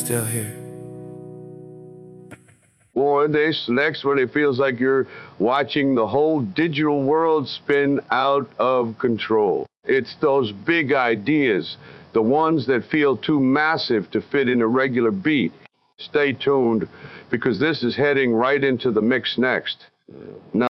still here. One day next when it feels like you're watching the whole digital world spin out of control. It's those big ideas, the ones that feel too massive to fit in a regular beat. Stay tuned, because this is heading right into the mix next. Now,